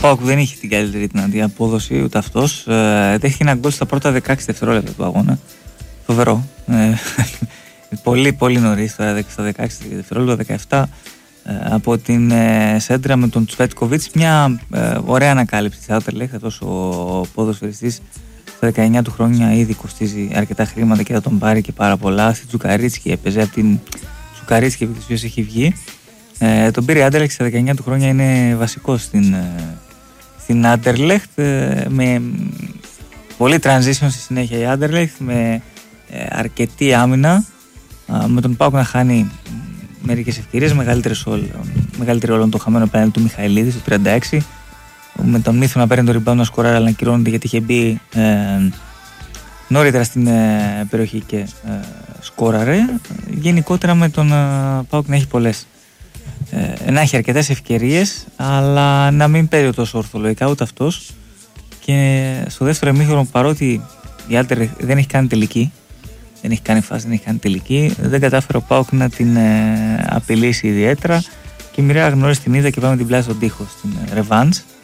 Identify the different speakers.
Speaker 1: ΠΑΟΚ δεν είχε την καλύτερη δυνατή απόδοση ούτε αυτός. Δέχτηκε ένα γκολ στα πρώτα 16 δευτερόλεπτα του αγώνα. Φοβερό. Πολύ πολύ νωρίς, στα 16 δευτερόλεπτα, 17, από την σέντρα με τον Τσβέτκοβιτς. Μια ωραία ανακάλυψη της Anderlecht. Αυτός ο ποδοσφαιριστής στα 19 του χρόνια ήδη κοστίζει αρκετά χρήματα και θα τον πάρει και πάρα πολλά. Στη Τσουκαρίτσκι έπαιζε, από την Τσουκαρίτσκι επί της ουσίας έχει βγει. Τον πήρε η Anderlecht στα 19 του χρόνια, είναι βασικός στην Anderlecht, με πολύ transition στη συνέχεια η Anderlecht, με αρκετή άμυνα, με τον ΠΑΟΚ να χάνει μερικές ευκαιρίες, μεγαλύτερη όλων το χαμένο πέναλτι του Μιχαηλίδη στο 36, με τον Μύθο να παίρνει το rebound, να σκοράρει αλλά να κυρώνεται γιατί είχε μπει νωρίτερα στην περιοχή και σκόραρε. Γενικότερα με τον ΠΑΟΚ να έχει πολλές, να έχει αρκετές ευκαιρίες, αλλά να μην παίζει τόσο ορθολογικά ούτε αυτός. Και στο δεύτερο ημίχρονο, παρότι η Anderlecht δεν έχει κάνει τελική, δεν έχει κάνει φάση, δεν έχει κάνει τελική, δεν κατάφερε ο ΠΑΟΚ να την απειλήσει ιδιαίτερα και μοιραία γνώρισε την είδα και πάμε την πλάση στον τοίχο στην ρεβάνς.